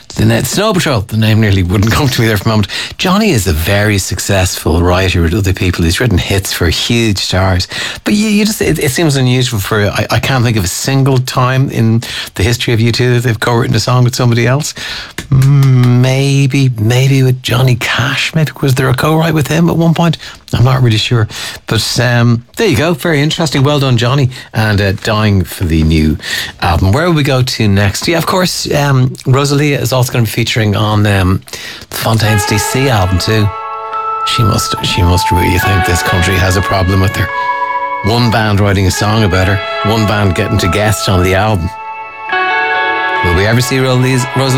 Snow Patrol, the name nearly wouldn't come to me there for a moment. Johnny is a very successful writer with other people. He's written hits for huge stars. But you just, it seems unusual for, I can't think of a single time in the history of U2 that they've co-written a song with somebody else. Maybe with Johnny Cash. Maybe was there a co-write with him at one point? I'm not really sure. But there you go. Very interesting. Well done, Johnny. And dying for the new album. Where will we go to next? Yeah, of course, Rosalia is also going to be featuring on the Fontaines DC album too. She must really think this country has a problem with her. One band writing a song about her, one band getting to guest on the album. Will we ever see Rosalia